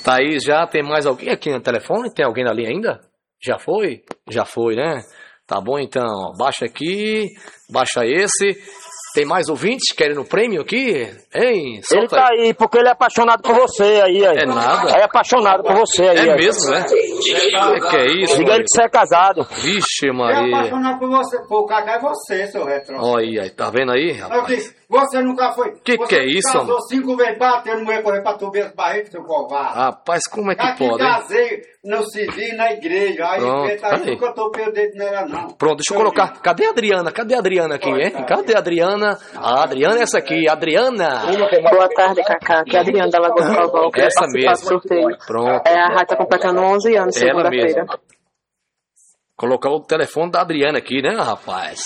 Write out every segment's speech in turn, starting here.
Tá aí já, tem mais alguém aqui no telefone? Tem alguém ali ainda? Já foi? Já foi, né? Tá bom então, baixa aqui, baixa esse. Tem mais ouvintes querendo o prêmio aqui? Hein? Solta ele tá aí, porque ele é apaixonado por você aí. É nada. É apaixonado por você aí. É mesmo, né? Que é isso? Diga ele que você é casado. Vixe, É Maria. apaixonado por você, por Cacá é você, seu retrocesso. Olha aí, tá vendo aí, Eu rapaz? disse, você nunca foi. Que você é isso, casou mano? 5 vezes batendo, mulher correr pra tu ver as barrigas, seu covarde. Rapaz, como é que Aqui pode, hein? casei no civil, na igreja. Aí Pronto, tá peraí. aí que eu tô perdendo nela, não. Pronto, deixa eu colocar. Cadê a Adriana? Cadê a Adriana aqui, hein? Cadê a Adriana? A Adriana é essa aqui, Adriana. Boa tarde, Cacá. Aqui é a Adriana da Lagoa do Calvão. Queria Essa participar mesmo. do sorteio. Pronto. A Rádio tá completando 11 anos, Ela segunda-feira. mesma. Colocar o telefone da Adriana aqui, né, rapaz?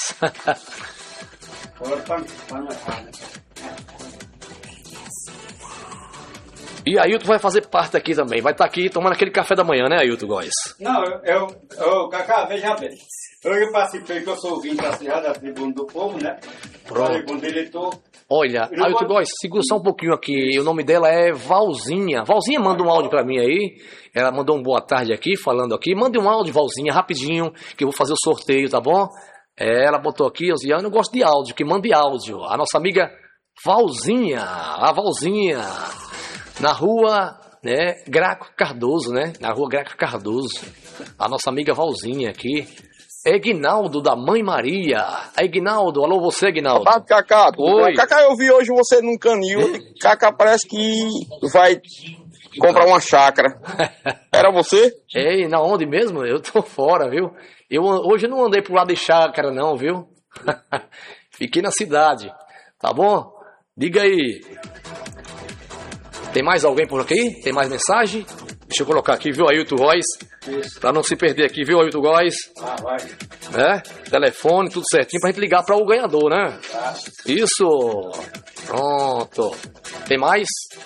E Ailton vai fazer parte aqui também. Vai estar aqui tomando aquele café da manhã, né, Ailton Góes? Não, Cacá, veja bem. Eu participei, que eu sou ouvinte da Tribuna do Povo, né? Pronto. Falei com o diretor. Olha, Ailton Góes, segura só um pouquinho aqui. O nome dela é Valzinha. Valzinha, manda um áudio pra mim aí. Ela mandou um boa tarde aqui, falando aqui. Mande um áudio, Valzinha, rapidinho, que eu vou fazer o sorteio, tá bom? Ela botou aqui, Osiana, eu gosto de áudio, que mande áudio. A nossa amiga Valzinha, a Valzinha, na rua, né, Graco Cardoso, né? Na rua Graco Cardoso. A nossa amiga Valzinha aqui. Egnaldo da Mãe Maria. Egnaldo, alô você, Egnaldo. Rapaz, Cacá, Oi. Cacá, eu vi hoje você num canil. Cacá parece que vai comprar uma chácara. Era você? Ei, na onde mesmo? Eu tô fora, viu? Hoje eu não andei pro lado de chácara, não, viu? Fiquei na cidade. Tá bom? Diga aí. Tem mais alguém por aqui? Tem mais mensagem? Deixa eu colocar aqui, viu, Ailton Góes? Pra não se perder aqui, viu, Ailton Góes? Vai. Telefone, tudo certinho pra gente ligar para o ganhador, né? Isso! Pronto. Tem mais?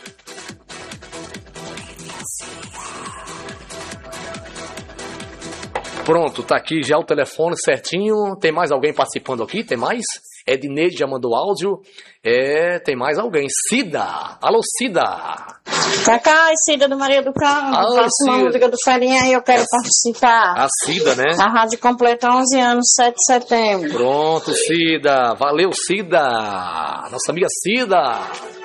Pronto, tá aqui já o telefone certinho. Tem mais alguém participando aqui? Tem mais? Edneide já mandou áudio. Tem mais alguém. Cida! Alô, Cida! Cacá, é Cida do Maria do Carmo. Alô, Faço uma Cida. música do Ferinha e eu quero participar. A Cida, né? A rádio completa 11 anos, 7 de setembro. Pronto, Cida. Valeu, Cida. Nossa amiga Cida.